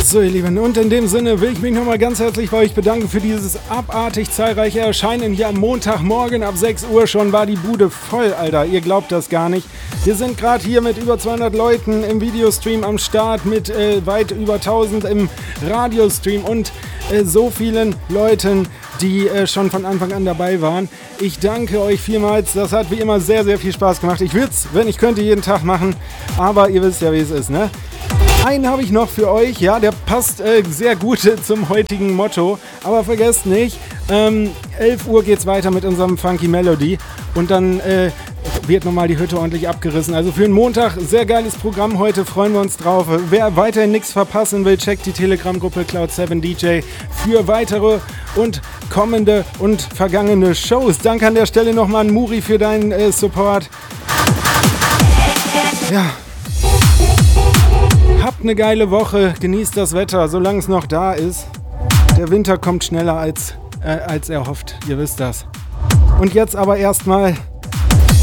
So, ihr Lieben, und in dem Sinne will ich mich nochmal ganz herzlich bei euch bedanken für dieses abartig zahlreiche Erscheinen hier am Montagmorgen. Ab 6 Uhr schon war die Bude voll, Alter. Ihr glaubt das gar nicht. Wir sind gerade hier mit über 200 Leuten im Videostream am Start, mit weit über 1000 im Radiostream und so vielen Leuten, die schon von Anfang an dabei waren. Ich danke euch vielmals. Das hat wie immer sehr, sehr viel Spaß gemacht. Ich würde es, wenn ich könnte, jeden Tag machen. Aber ihr wisst ja, wie es ist, ne? Einen habe ich noch für euch, ja, der passt sehr gut zum heutigen Motto. Aber vergesst nicht, 11 Uhr geht's weiter mit unserem Funky Melody. Und dann wird nochmal die Hütte ordentlich abgerissen. Also für einen Montag, sehr geiles Programm heute, freuen wir uns drauf. Wer weiterhin nichts verpassen will, checkt die Telegram-Gruppe Cloud7DJ für weitere und kommende und vergangene Shows. Danke an der Stelle nochmal an Muri für deinen Support. Ja. Habt eine geile Woche, genießt das Wetter, solange es noch da ist. Der Winter kommt schneller als erhofft, ihr wisst das. Und jetzt aber erstmal